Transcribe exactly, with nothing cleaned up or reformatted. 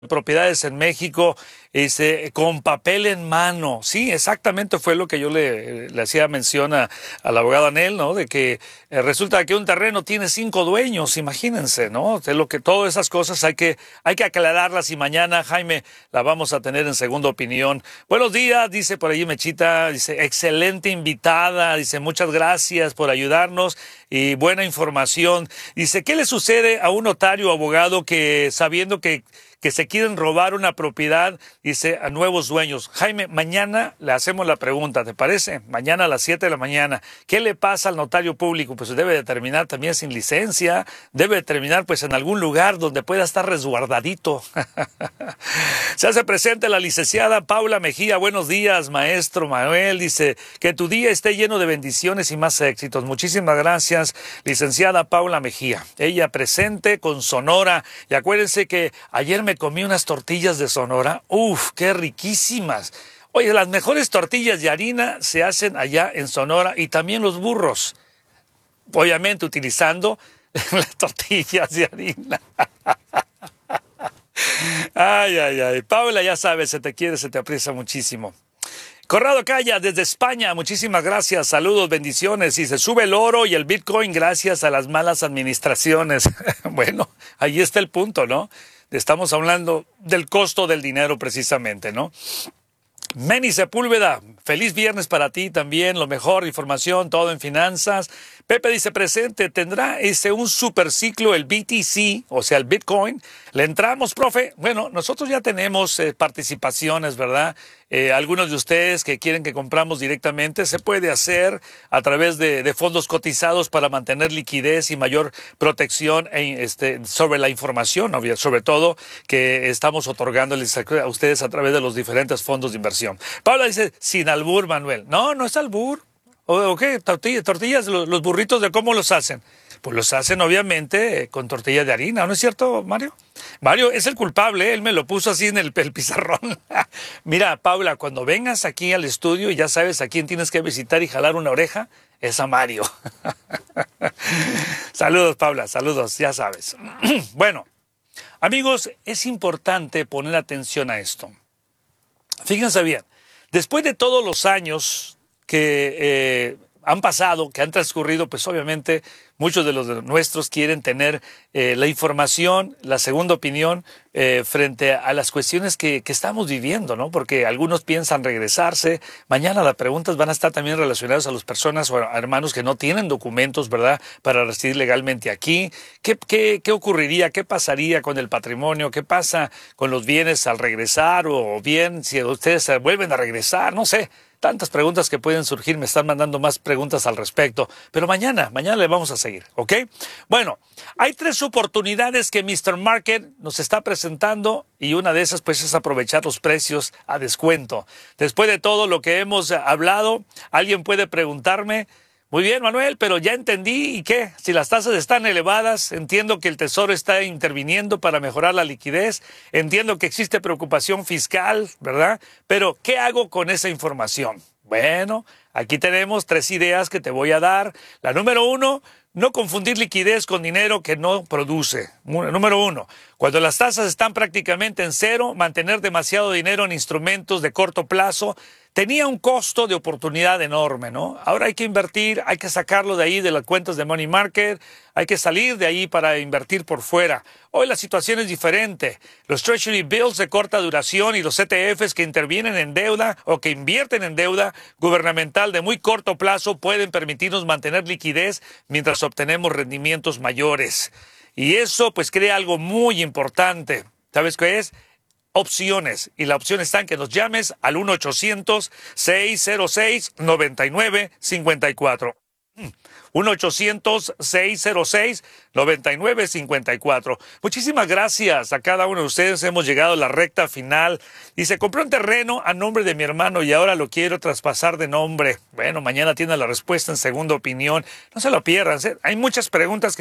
propiedades en México, este, con papel en mano. Sí, exactamente fue lo que yo le, le hacía mención a, al abogado Anel, ¿no? De que eh, resulta que un terreno tiene cinco dueños, imagínense, ¿no? De lo que todas esas cosas hay que, hay que aclararlas y mañana, Jaime, la vamos a tener en segunda opinión. Buenos días, dice por ahí Mechita, dice, excelente invitada, dice, muchas gracias por ayudarnos y buena información. Dice, ¿qué le sucede a un notario o abogado que sabiendo que que se quieren robar una propiedad, dice, a nuevos dueños? Jaime, mañana le hacemos la pregunta, ¿te parece? Mañana a las siete de la mañana. ¿Qué le pasa al notario público? Pues debe de terminar también sin licencia, debe de terminar pues en algún lugar donde pueda estar resguardadito. Se hace presente la licenciada Paula Mejía. Buenos días, maestro Manuel. Dice, que tu día esté lleno de bendiciones y más éxitos. Muchísimas gracias, licenciada Paula Mejía. Ella presente con Sonora. Y acuérdense que ayer me comí unas tortillas de Sonora. Uf, qué riquísimas. Oye, las mejores tortillas de harina se hacen allá en Sonora y también los burros. Obviamente utilizando las tortillas de harina. Ay, ay, ay. Paula, ya sabes, se te quiere, se te aprecia muchísimo. Corrado Calla, desde España, muchísimas gracias, saludos, bendiciones. Y se sube el oro y el Bitcoin gracias a las malas administraciones. Bueno, ahí está el punto, ¿no? Estamos hablando del costo del dinero precisamente, ¿no? Meni Sepúlveda, feliz viernes para ti también, lo mejor, información, todo en finanzas. Pepe dice, presente, ¿tendrá ese un superciclo el B T C, o sea, el Bitcoin? ¿Le entramos, profe? Bueno, nosotros ya tenemos eh, participaciones, ¿verdad? Eh, algunos de ustedes que quieren que compramos directamente, se puede hacer a través de, de fondos cotizados para mantener liquidez y mayor protección en, este, sobre la información, obvio, sobre todo que estamos otorgándoles a ustedes a través de los diferentes fondos de inversión. Paula dice, sin albur, Manuel. No, no es albur. ¿O, o qué? Tortillas, tortillas los, los burritos, ¿de cómo los hacen? Pues los hacen obviamente con tortilla de harina, ¿no es cierto, Mario? Mario es el culpable, ¿eh? Él me lo puso así en el, el pizarrón. Mira, Paula, cuando vengas aquí al estudio y ya sabes a quién tienes que visitar y jalar una oreja, es a Mario. Saludos, Paula, saludos, ya sabes. Bueno, amigos, es importante poner atención a esto. Fíjense bien, después de todos los años que eh, han pasado, que han transcurrido, pues obviamente muchos de los de nuestros quieren tener eh, la información, la segunda opinión eh, frente a las cuestiones que, que estamos viviendo, ¿no? Porque algunos piensan regresarse. Mañana las preguntas van a estar también relacionadas a las personas o a hermanos que no tienen documentos, ¿verdad?, para residir legalmente aquí. ¿Qué, qué, qué ocurriría? ¿Qué pasaría con el patrimonio? ¿Qué pasa con los bienes al regresar? O bien, si ustedes vuelven a regresar, no sé. Tantas preguntas que pueden surgir, me están mandando más preguntas al respecto. Pero mañana, mañana le vamos a seguir, ¿ok? Bueno, hay tres oportunidades que míster Market nos está presentando y una de esas pues es aprovechar los precios a descuento. Después de todo lo que hemos hablado, alguien puede preguntarme, muy bien, Manuel, pero ya entendí, ¿y qué? Si las tasas están elevadas, entiendo que el Tesoro está interviniendo para mejorar la liquidez, entiendo que existe preocupación fiscal, ¿verdad? Pero, ¿qué hago con esa información? Bueno, aquí tenemos tres ideas que te voy a dar. La número uno, no confundir liquidez con dinero que no produce. Número uno, cuando las tasas están prácticamente en cero, mantener demasiado dinero en instrumentos de corto plazo tenía un costo de oportunidad enorme, ¿no? Ahora hay que invertir, hay que sacarlo de ahí de las cuentas de Money Market, hay que salir de ahí para invertir por fuera. Hoy la situación es diferente. Los Treasury Bills de corta duración y los E T Fs que intervienen en deuda o que invierten en deuda gubernamental de muy corto plazo pueden permitirnos mantener liquidez mientras obtenemos rendimientos mayores. Y eso pues crea algo muy importante. ¿Sabes qué es? Opciones, y la opción está en que nos llames al uno ochocientos, seis cero seis, nueve nueve cinco cuatro. uno ochocientos, seis cero seis, nueve nueve cinco cuatro. Muchísimas gracias a cada uno de ustedes. Hemos llegado a la recta final. Y se compró un terreno a nombre de mi hermano y ahora lo quiero traspasar de nombre. Bueno, mañana tiene la respuesta en segunda opinión. No se lo pierdan, ¿eh? Hay muchas preguntas que